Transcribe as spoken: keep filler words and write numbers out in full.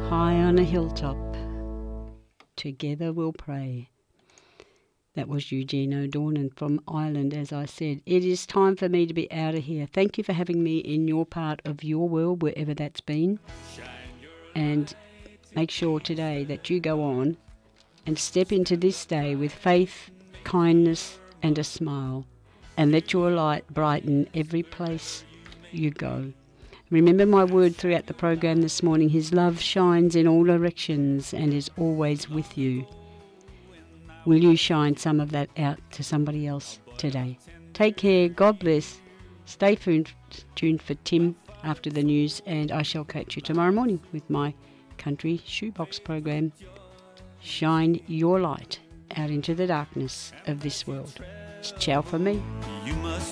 high on a hilltop, together we'll pray. That was Eugene O'Dornan from Ireland, as I said. It is time for me to be out of here. Thank you for having me in your part of your world, wherever that's been. And make sure today that you go on and step into this day with faith, kindness and a smile, and let your light brighten every place you go. Remember my word throughout the program this morning: his love shines in all directions and is always with you. Will you shine some of that out to somebody else today? Take care, God bless. Stay tuned for Tim after the news, and I shall catch you tomorrow morning with my Country Shoebox program. Shine your light out into the darkness of this world. Ciao for me.